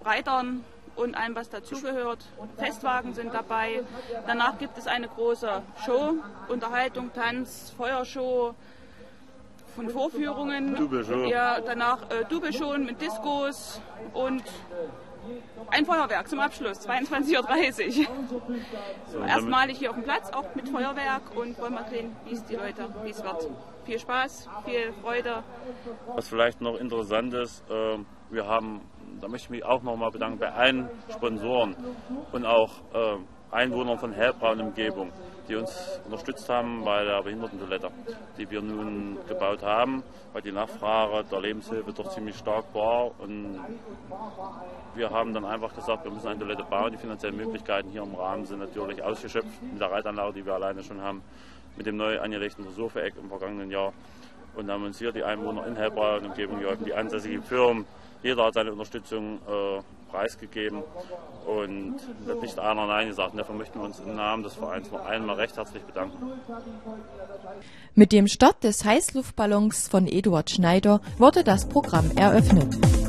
Breitern und allem, was dazugehört. Festwagen sind dabei. Danach gibt es eine große Show, Unterhaltung, Tanz, Feuershow, von Vorführungen. Ja, danach Double-Show mit Diskos und ein Feuerwerk zum Abschluss, 22:30 Uhr. So, erstmalig hier auf dem Platz, auch mit Feuerwerk, und wollen mal sehen, wie es wird. Viel Spaß, viel Freude. Was vielleicht noch interessant ist, wir haben, da möchte ich mich auch nochmal bedanken, bei allen Sponsoren und auch Einwohnern von Hellbrau und Umgebung, die uns unterstützt haben bei der Behindertentoilette, die wir nun gebaut haben, weil die Nachfrage der Lebenshilfe doch ziemlich stark war. Und wir haben dann einfach gesagt, wir müssen eine Toilette bauen. Die finanziellen Möglichkeiten hier im Rahmen sind natürlich ausgeschöpft mit der Reitanlage, die wir alleine schon haben, mit dem neu angelegten Versuchseck im vergangenen Jahr. Und haben uns hier die Einwohner in Hellbrau und Umgebung geholfen, die ansässigen Firmen. Jeder hat seine Unterstützung preisgegeben und hat nicht einer Nein gesagt. Und dafür möchten wir uns im Namen des Vereins noch einmal recht herzlich bedanken. Mit dem Start des Heißluftballons von Eduard Schneider wurde das Programm eröffnet.